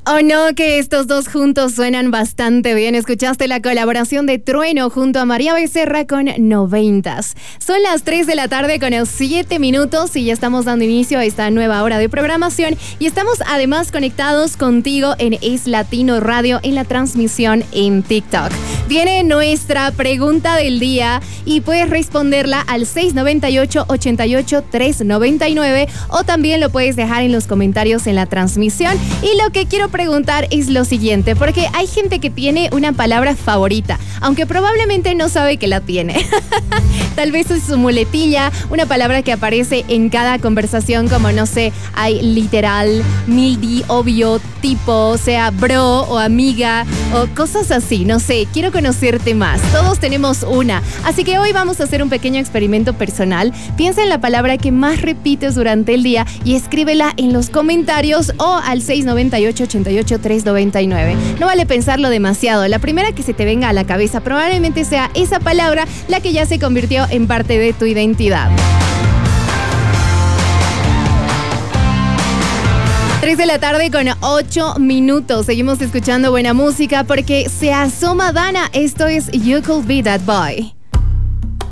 Oh no, que estos dos juntos suenan bastante bien. Escuchaste la colaboración de Trueno junto a María Becerra con Noventas. Son las 3 de la tarde con 7 minutos y ya estamos dando inicio a esta nueva hora de programación y estamos además conectados contigo en Es Latino Radio en la transmisión en TikTok. Viene nuestra pregunta del día y puedes responderla al 698-88-399 o también lo puedes dejar en los comentarios en la transmisión. Y lo que quiero preguntar es lo siguiente, porque hay gente que tiene una palabra favorita, aunque probablemente no sabe que la tiene. Tal vez es su muletilla, una palabra que aparece en cada conversación, como no sé, hay literal, mildi, obvio, tipo, o sea, bro o amiga o cosas así, no sé, quiero conocerte más. Todos tenemos una, así que hoy vamos a hacer un pequeño experimento personal. Piensa en la palabra que más repites durante el día y escríbela en los comentarios o al 698-88-399. No vale pensarlo demasiado, la primera que se te venga a la cabeza probablemente sea esa palabra la que ya se convirtió en parte de tu identidad. 3 de la tarde con 8 minutos. Seguimos escuchando buena música porque se asoma Dana. Esto es You Could Be That Boy.